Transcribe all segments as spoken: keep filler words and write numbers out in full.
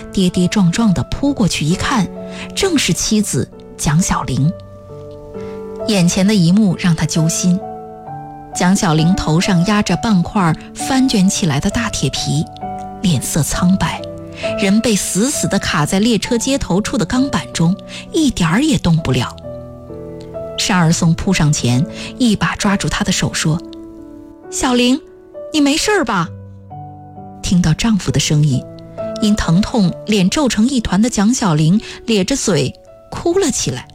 跌跌撞撞地扑过去一看，正是妻子蒋小玲。眼前的一幕让他揪心，蒋小玲头上压着半块翻卷起来的大铁皮，脸色苍白，人被死死地卡在列车接头处的钢板中，一点儿也动不了。单儿松扑上前，一把抓住她的手说：小玲，你没事吧？听到丈夫的声音，因疼痛脸皱成一团的蒋小玲咧着嘴哭了起来。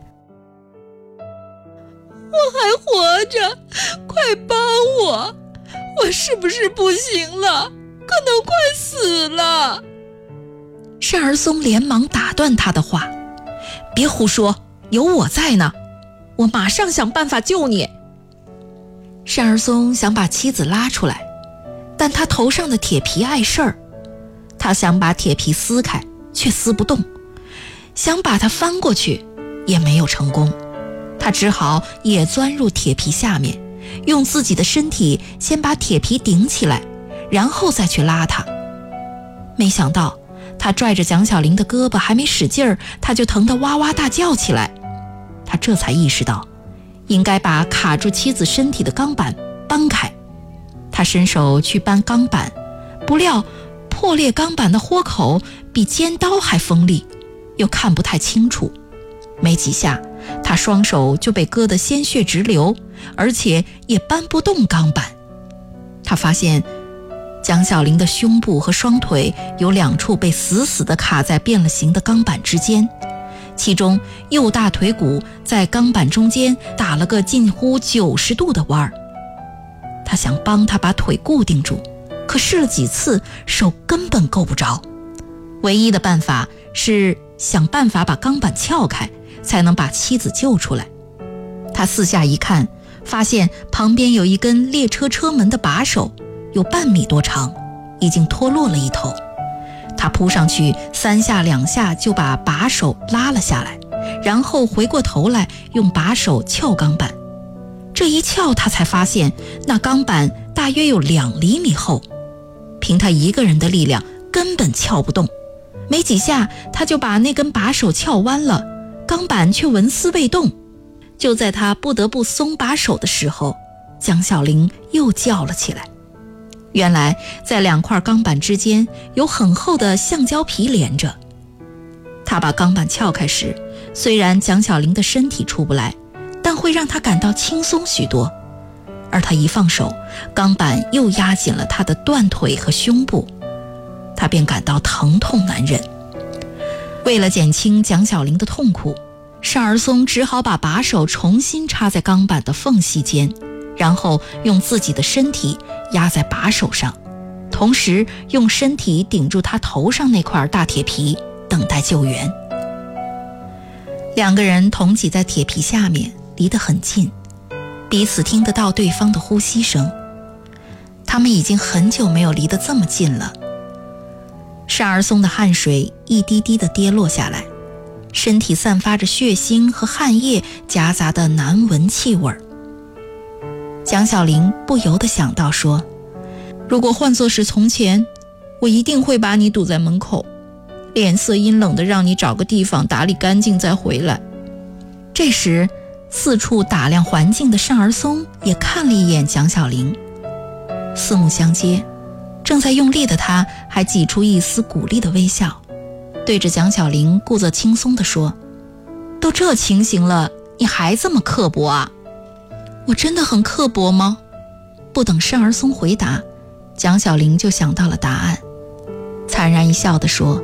我还活着，快帮我，我是不是不行了？可能快死了。 单儿松连忙打断他的话：别胡说，有我在呢，我马上想办法救你。单儿松想把妻子拉出来，但他头上的铁皮碍事儿，他想把铁皮撕开，却撕不动，想把它翻过去，也没有成功。他只好也钻入铁皮下面，用自己的身体先把铁皮顶起来，然后再去拉它。没想到他拽着蒋小玲的胳膊还没使劲儿，他就疼得哇哇大叫起来。他这才意识到应该把卡住妻子身体的钢板搬开。他伸手去搬钢板，不料破裂钢板的豁口比尖刀还锋利，又看不太清楚。没几下，他双手就被割得鲜血直流，而且也搬不动钢板。他发现蒋小玲的胸部和双腿有两处被死死地卡在变了形的钢板之间，其中右大腿骨在钢板中间打了个近乎九十度的弯儿。他想帮她把腿固定住，可试了几次，手根本够不着。唯一的办法是想办法把钢板撬开，才能把妻子救出来。他四下一看，发现旁边有一根列车车门的把手，有半米多长，已经脱落了一头。他扑上去，三下两下就把把手拉了下来，然后回过头来用把手撬钢板。这一撬，他才发现那钢板大约有两厘米厚，凭他一个人的力量根本撬不动。没几下，他就把那根把手撬弯了，钢板却纹丝未动。就在他不得不松把手的时候，蒋小玲又叫了起来。原来在两块钢板之间有很厚的橡胶皮连着。他把钢板撬开时，虽然蒋小玲的身体出不来，但会让他感到轻松许多。而他一放手，钢板又压紧了他的断腿和胸部，他便感到疼痛难忍。为了减轻蒋小玲的痛苦，单儿松只好把把手重新插在钢板的缝隙间，然后用自己的身体压在把手上，同时用身体顶住他头上那块大铁皮，等待救援。两个人同挤在铁皮下面，离得很近，彼此听得到对方的呼吸声。他们已经很久没有离得这么近了。单儿松的汗水一滴滴地跌落下来，身体散发着血腥和汗液夹杂的难闻气味。蒋小玲不由得想到说，如果换作是从前，我一定会把你堵在门口，脸色阴冷的让你找个地方打理干净再回来。这时四处打量环境的单儿松也看了一眼蒋小玲，四目相接，正在用力的他还挤出一丝鼓励的微笑，对着蒋小玲故作轻松地说，都这情形了，你还这么刻薄啊？我真的很刻薄吗？不等单儿松回答，蒋小玲就想到了答案，惨然一笑地说，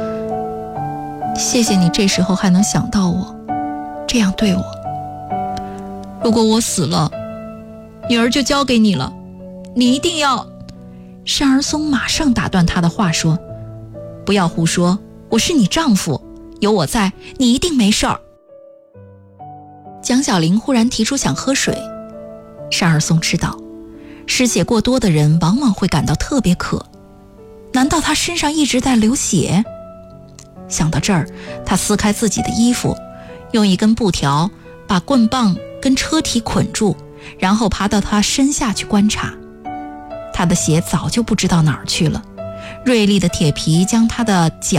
谢谢你这时候还能想到我，这样对我。如果我死了，女儿就交给你了，你一定要……单儿松马上打断他的话说，不要胡说，我是你丈夫，有我在，你一定没事儿。蒋小玲忽然提出想喝水，单儿松知道失血过多的人往往会感到特别渴，难道他身上一直在流血？想到这儿，他撕开自己的衣服，用一根布条把棍棒跟车体捆住，然后爬到他身下去观察。他的血早就不知道哪儿去了，锐利的铁皮将他的脚